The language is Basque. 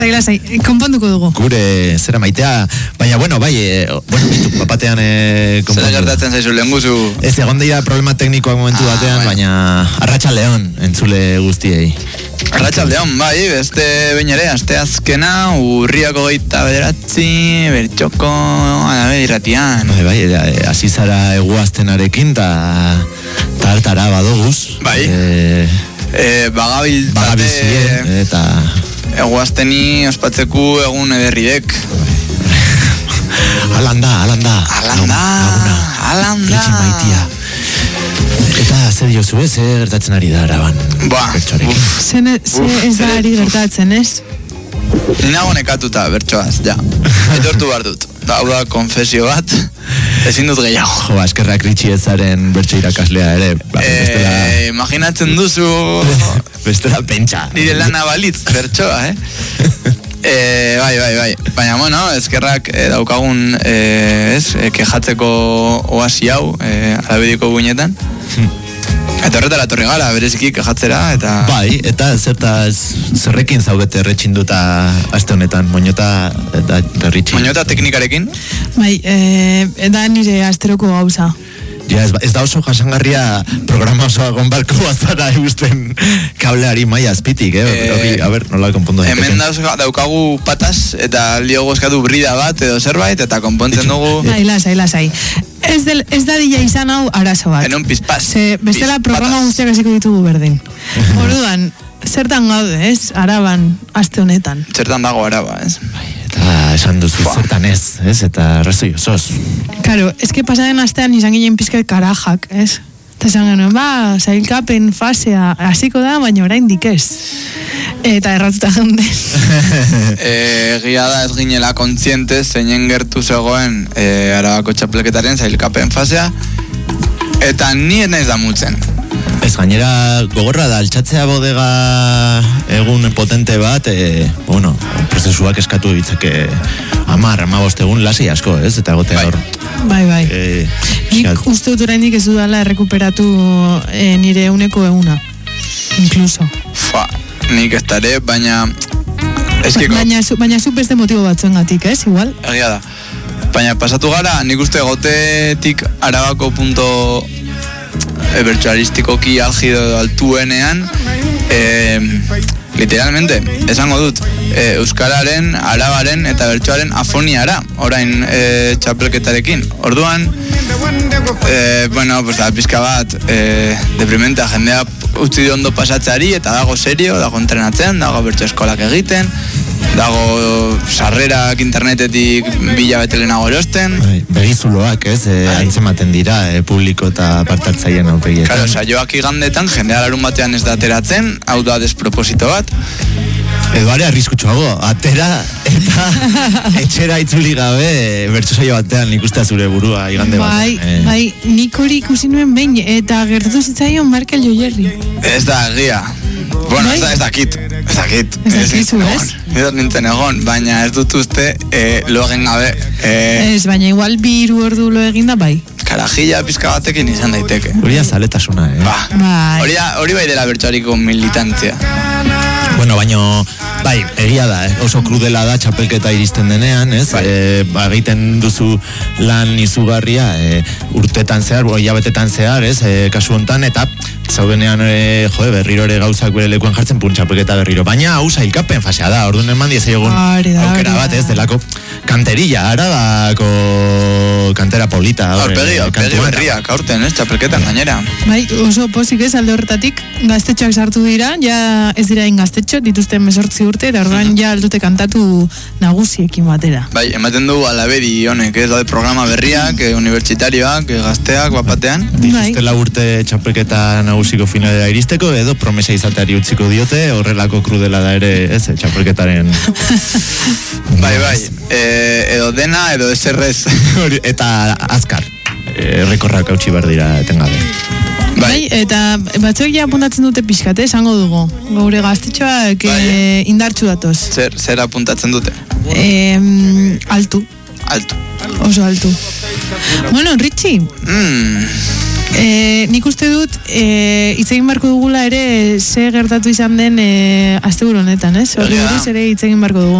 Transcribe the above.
Lasai, konponduko dugu. Gure zera maitea, baina bapatean konpondu. Zera gertatzen zaizu lehenguzu? Ez, egon dira problema teknikoak momentu batean, baina Arratsaldeon entzule guztiei. Arratsaldeon, bai, beste behin ere, aste azkena, urriako 29, bertxoko, alabe irratian. Bai, hasi zara eguaztenarekin, eta hartara badoguz. Bai, bagabiltzate, eta... Eguazteni ospatzeku egun ederriek. Alanda. Kletxi maitia. Eta zer diozu ez, gertatzen ari da araban. Ze ez da ari gertatzen, ez? Ninago nekatuta bertsoaz, ja. Aitortu behar dut. Hau da, konfesio bat, ezin dut gehiago. Jo, eskerrak Ritxi ezaren bertso irakaslea ere. Imaginatzen duzu... Bestela pentsa. Nire lana balitz, bertsoa, Bai. Baina, bueno, eskerrak daukagun, kejatzeko oasi hau, alabediko guinetan. Eta horretara torri gara, bereziki kejatzera, eta... Bai, eta zerrekin zaudete erretxinduta aste honetan, Moñota eta Ritxi. Moñota teknikarekin? Bai, da nire asteroko gauza. Ja, ez da oso jasangarria programa osoa gonbarko bazara eusten kableari maia azpitik, a ber, nola konpondu daiteke. Hemen daukagu patas eta liogo eskatu brida bat edo zerbait eta konpontzen dugu... Lasai. Ez da dila izan hau arazo bat. En un pizpaz. Bestela programa guztiak hasiko ditugu berdin. Orduan, zertan gaude, ez? Araban, aste honetan. Zertan dago Araba, ez? Eta esan duzu zertan ez? Eta arrazoi osoz. Karo, eske pasaden astean izan ginen pizkat karajak, ez? Eta esan genuen, sailkapen fasea hasiko da, baina oraindik ez. Eta erratuta geunden. Egia da ez ginela kontziente zeinen gertu zegoen Arabako txapelketaren sailkapen fasea. Eta ni ez naiz damutzen. Ez gainera gogorra da, altxatzea bodega egun potente bat, prozesuak eskatu ditzake 10-15 egun lasi asko, ez? Eta gotea hor. Bai. Nik uste dut oraindik ez dudala errekuperatu nire eguneko eguna. Incluso. Nik ez dara, baina... Baina zu beste motibo batzuengatik, ez? Igual? Egia da. Baina pasatu gara, nik uste gotetik Arabako punto... bertsoaristikoki algido altuenean literalmente, esango dut euskararen, arabaren eta bertsoaren afoniara orain txapelketarekin. Orduan pizka bat deprimenta, jendea utzi ondo pasatzeari eta dago serio, dago entrenatzen, dago bertso eskolak egiten, dago sarrerak internetetik 2 hilabete lehenago erosten. Begizuloak, ez? Antzematen dira, publiko eta partartzaien aurpegietan. Claro, saioak igandetan, jendea larun batean ez da ateratzen, hau da desproposito bat. Edo are arriskutsuago, atera eta etxera itzuli gabe bertso saio batean ikustea zure burua igande batean. Bai, nik hori ikusi nuen behin eta gertatu zitzaion Markel Joierri. Ez da egia. Bueno, ez dakit. Ez dakizu, ez? Ez nintzen egon, baina ez dut uste lo egin gabe. Ez, baina igual 2 ordu lo egin da bai. Karajilla pizka batekin izan daiteke. Hori azaletasuna, Hori bai dela bertsoariko militantzia. Bueno, baino, egia da, oso krudela da txapelketa iristen denean, ez? Egiten duzu lan izugarria urtetan zehar, hilabetetan zehar, ez? Kasu hontan, eta zaudenean berriro ere gauzak bere lekuen jartzen txapelketa berriro. Baina hau sailkapen fasea da, orduan eman diezaiogun aukera bat, ez? Delako kanterilla, Arabako kantera polita. Aurpegi berriak aurten, ez? Txapelketan gainera. Bai, oso pozik ez, alde horretatik gaztetxoak sartu dira, ja ez dira gaztetxo, dituzten 18 urte, eta orduan ja aldute kantatu nagusiekin batera. Bai, ematen du alabedi honek, ez? Daude programa berriak, unibertsitarioak, gazteak, bapatean. Dituzte 4 urte txapelketa nagusiko finalera iristeko, edo promesa izateari utziko diote, horrelako krudela da ere, ez? Txapelketaren... Bai, edo dena, edo eserrez. Eta azkar, rekorrak hautsi behar dira etengabe. Bai, eta batzuek ja apuntatzen dute pixkat, esango dugu. Gaur gaztetxoak indartsu datoz. Zer apuntatzen dute? Altu. Oso altu. Bueno, Ritxi. Nik uste dut, hitz egin barko dugula ere ze gertatu izan den asteburu honetan, ez? Horri buruz ere hitz egin barko dugu.